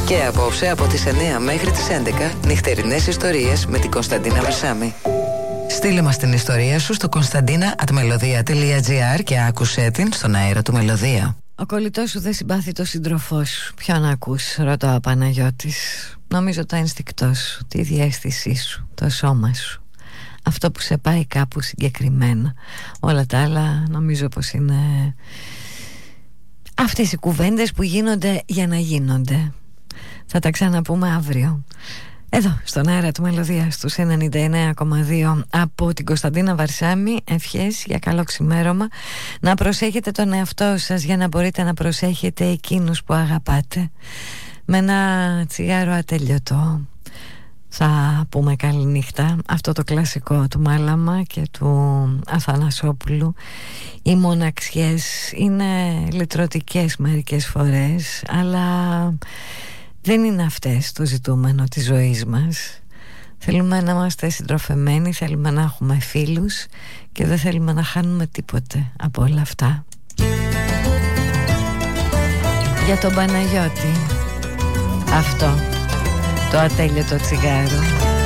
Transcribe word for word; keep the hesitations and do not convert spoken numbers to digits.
Και απόψε από τις εννιά μέχρι τις έντεκα νυχτερινές ιστορίες με την Κωνσταντίνα Βαρσάμη. Στείλε μας την ιστορία σου στο κωνσταντίνα at melodia τελεία gr και άκουσέ την στον αέρα του Μελωδία. Ο κολλητός σου δεν συμπάθει το σύντροφό σου. Ποιον ακούς, ρωτά ο Παναγιώτης. Νομίζω το ένστικτό σου, τη διαίσθησή σου, το σώμα σου. Αυτό που σε πάει κάπου συγκεκριμένα. Όλα τα άλλα νομίζω πως είναι αυτές οι κουβέντες που γίνονται για να γίνονται. Θα τα ξαναπούμε αύριο εδώ στον αέρα του Μελωδία στους ενενήντα εννέα κόμμα δύο από την Κωνσταντίνα Βαρσάμη. Ευχές για καλό ξημέρωμα. Να προσέχετε τον εαυτό σας για να μπορείτε να προσέχετε εκείνους που αγαπάτε. Με ένα τσιγάρο ατέλειωτο θα πούμε καλή νύχτα. Αυτό το κλασικό του Μάλαμα και του Αθανασόπουλου. Οι μοναξιές είναι λυτρωτικές μερικές φορές, αλλά δεν είναι αυτές το ζητούμενο της ζωής μας. Θέλουμε να είμαστε συντροφεμένοι, θέλουμε να έχουμε φίλους και δεν θέλουμε να χάνουμε τίποτε από όλα αυτά. Για τον Παναγιώτη αυτό το ατέλειωτο τσιγάρο.